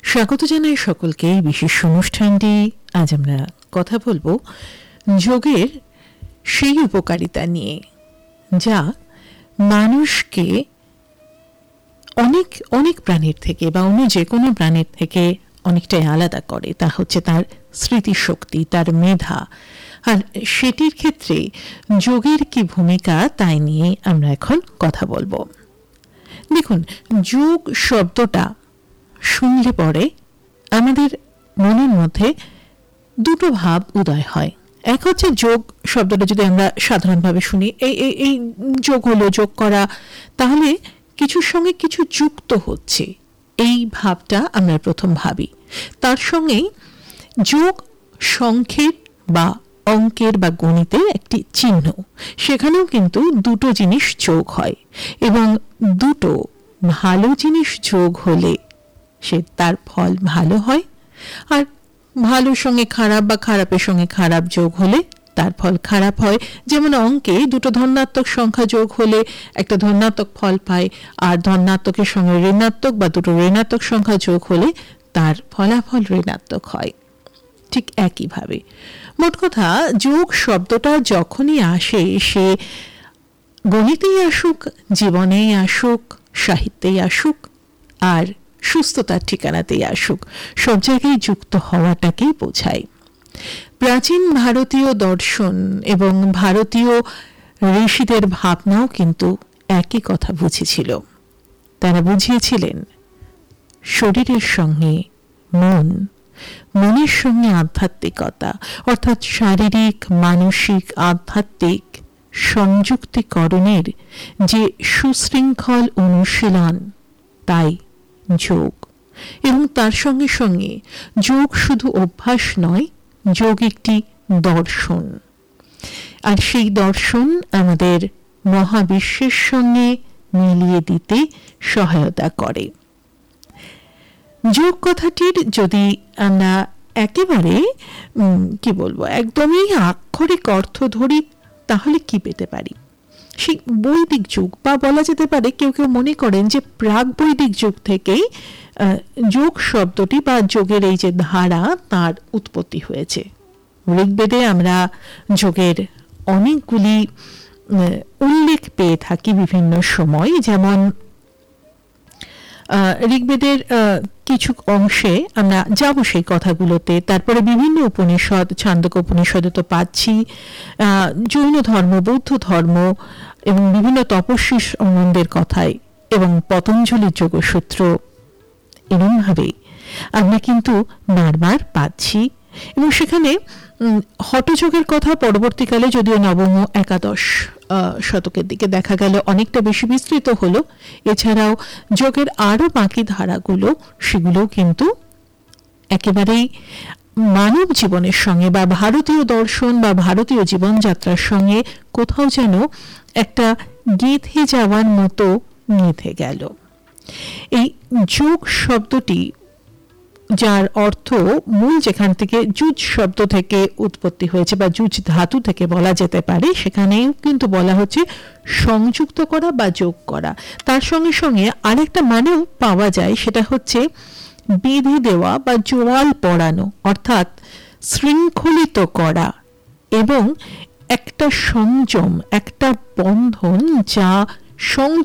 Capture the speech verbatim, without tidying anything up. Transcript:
স্বাগত জানাই সকলকে এই বিশেষ অনুষ্ঠানটি। আজ আমরা কথা বলবো যোগের সেই উপকারিতা নিয়ে যা মানুষকে অনেক অনেক প্রাণীর থেকে বা অন্য যে কোনো প্রাণীর থেকে অনেকটাই আলাদা করে। তা হচ্ছে তার স্মৃতিশক্তি, তার মেধা। আর সেটির ক্ষেত্রে যোগের কি ভূমিকা তাই নিয়ে আমরা এখন কথা বলবো। দেখুন, যোগ শব্দটা শুনলে পরে আমাদের মনের মধ্যে দুটো ভাব উদয় হয়। এক হচ্ছে যোগ শব্দটা যদি আমরা সাধারণভাবে শুনি, এই এই যোগ হলো, যোগ করা, তাহলে কিছুর সঙ্গে কিছু যুক্ত হচ্ছে, এই ভাবটা আমরা প্রথম ভাবি। তার সঙ্গেই যোগ সংখ্যের বা অঙ্কের বা গণিতের একটি চিহ্ন, সেখানেও কিন্তু দুটো জিনিস যোগ হয় এবং দুটো ভালো জিনিস যোগ হলে সে তার ফল ভালো হয়, আর ভালোর সঙ্গে খারাপ বা খারাপের সঙ্গে খারাপ যোগ হলে তার ফল খারাপ হয়। যেমন অঙ্কে দুটো ধনাত্মক সংখ্যা যোগ হলে একটা ধনাত্মক ফল পায়, আর ধনাত্মকের সঙ্গে ঋণাত্মক বা দুটো ঋণাত্মক সংখ্যা যোগ হলে তার ফলাফল ঋণাত্মক হয়। ঠিক একইভাবে মোট কথা, যোগ শব্দটা যখনই আসে, সে গণিতেই আসুক, জীবনেই আসুক, সাহিত্যেই আসুক, আর সুস্থতার ঠিকানাতেই আসুক, সব জায়গায় যুক্ত হওয়াটাকেই বোঝায়। প্রাচীন ভারতীয় দর্শন এবং ভারতীয় ঋষিদের ভাবনাও কিন্তু একই কথা বুঝেছিল। তারা বুঝিয়েছিলেন শরীরের সঙ্গে মন, মনের সঙ্গে আধ্যাত্মিকতা, অর্থাৎ শারীরিক, মানসিক, আধ্যাত্মিক সংযুক্তিকরণের যে সুশৃঙ্খল অনুশীলন, তাই যোগ। এবং তার সঙ্গে সঙ্গে যোগ শুধু অভ্যাস নয়, যোগ একটি দর্শন, আর সেই দর্শন আমাদের মহাবিশ্বের সঙ্গে মিলিয়ে দিতে সহায়তা করে। যোগ কথাটির যদি আমরা একেবারে কি বলবো, একদমই আক্ষরিক অর্থ ধরি, তাহলে কি পেতে পারি? সেই বৈদিক যুগ, বা বলা যেতে পারে কেউ কেউ মনে করেন যে প্রাক বৈদিক যুগ থেকেই যোগ শব্দটি বা যোগের এই যে ধারা, তার উৎপত্তি হয়েছে। ঋগ্বেদে আমরা যোগের অনেকগুলি উল্লেখ পেয়ে থাকি বিভিন্ন সময়। যেমন ঋগ্বেদের কিছু অংশে আমরা যাব সেই কথাগুলোতে, তারপরে বিভিন্ন উপনিষদ, ছান্দক উপনিষদে তো পাচ্ছি, জৈন ধর্ম, বৌদ্ধ ধর্ম এবং বিভিন্ন তপস্বী সম্বন্ধের কথায়, এবং পতঞ্জলির যোগসূত্র, এরকমভাবে আমরা কিন্তু বারবার পাচ্ছি। এবং সেখানে হঠযোগের কথা পরবর্তীকালে, যদিও নবম ও একাদশ শতকের দিকে দেখা গেল অনেকটা বেশি বিস্তৃত হলো। এছাড়াও যোগের আরো বাকি ধারাগুলো, সেগুলো কিন্তু একেবারেই মানব জীবনের সঙ্গে বা ভারতীয় দর্শন বা ভারতীয় জীবনযাত্রার সঙ্গে কোথাও যেন একটা গেঁথে যাওয়ার মতো গেঁথে গেল। এই যোগ শব্দটি, যার অর্থ মূল যেখান থেকে যুজ শব্দ থেকে উৎপত্তি হয়েছে বা যুজ ধাতু থেকে বলা যেতে পারে, সেখানেও কিন্তু বলা হচ্ছে সংযুক্ত করা বা যোগ করা। তার সঙ্গে সঙ্গে আরেকটা মানেও পাওয়া যায়, সেটা হচ্ছে বেঁধে দেওয়া বা জোয়াল পড়ানো, অর্থাৎ শৃঙ্খলিত করা এবং একটা সংযম, একটা বন্ধন যা